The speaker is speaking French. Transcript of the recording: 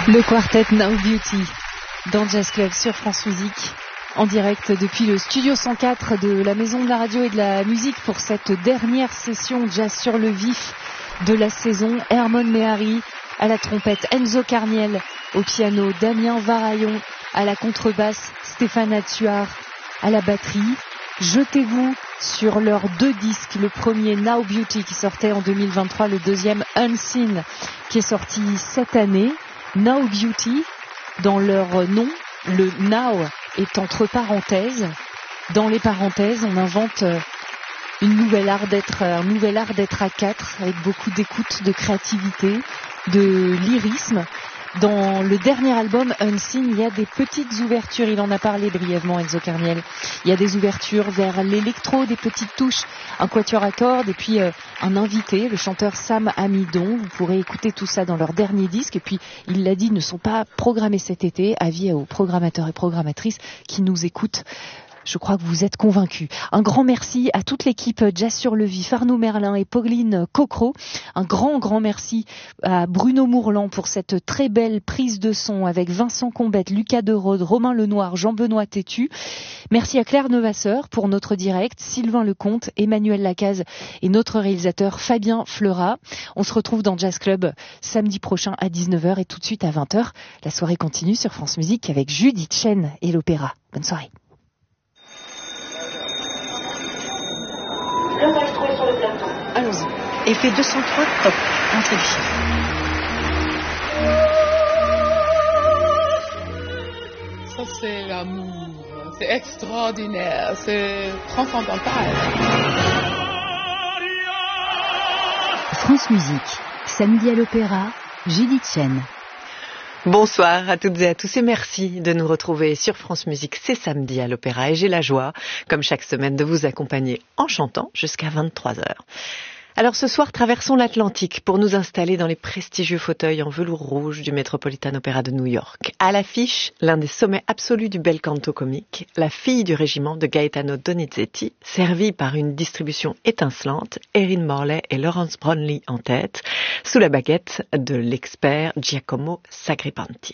Le quartet Now Beauty dans Jazz Club sur France Musique, en direct depuis le studio 104 de la Maison de la Radio et de la Musique pour cette dernière session Jazz sur le vif de la saison. Hermon Mehari à la trompette, Enzo Carniel au piano, Damien Varaillon à la contrebasse, Stéphane Attuard à la batterie. Jetez-vous sur leurs deux disques, le premier Now Beauty qui sortait en 2023, le deuxième Unseen qui est sorti cette année. Now Beauty, dans leur nom, le Now est entre parenthèses. Dans les parenthèses, on invente un nouvel art d'être à quatre, avec beaucoup d'écoute, de créativité, de lyrisme. Dans le dernier album, Unseen, il y a des petites ouvertures, il en a parlé brièvement, Enzo Carniel. Il y a des ouvertures vers l'électro, des petites touches, un quatuor à cordes, et puis un invité, le chanteur Sam Amidon. Vous pourrez écouter tout ça dans leur dernier disque. Et puis, il l'a dit, ne sont pas programmés cet été. Avis aux programmateurs et programmatrices qui nous écoutent. Je crois que vous êtes convaincus. Un grand merci à toute l'équipe Jazz sur le Vif, Arnaud Merlin et Pauline Cocro. Un grand merci à Bruno Mourlan pour cette très belle prise de son avec Vincent Combette, Lucas Derode, Romain Lenoir, Jean-Benoît Tétu. Merci à Claire Nevasseur pour notre direct, Sylvain Lecomte, Emmanuel Lacaze et notre réalisateur Fabien Fleurat. On se retrouve dans Jazz Club samedi prochain à 19h et tout de suite à 20h. La soirée continue sur France Musique avec Judith Chen et l'opéra. Bonne soirée. Le maestro est sur le plateau. Allons-y. Effet 203, top. Introduction. Ça, c'est l'amour. C'est extraordinaire. C'est transcendantal. France Musique, samedi à l'opéra, Judith Chen. Bonsoir à toutes et à tous et merci de nous retrouver sur France Musique. C'est samedi à l'Opéra et j'ai la joie, comme chaque semaine, de vous accompagner en chantant jusqu'à 23h. Alors ce soir, traversons l'Atlantique pour nous installer dans les prestigieux fauteuils en velours rouge du Metropolitan Opera de New York. À l'affiche, l'un des sommets absolus du bel canto comique, La fille du régiment de Gaetano Donizetti, servie par une distribution étincelante, Erin Morley et Lawrence Brownlee en tête, sous la baguette de l'expert Giacomo Sacripanti.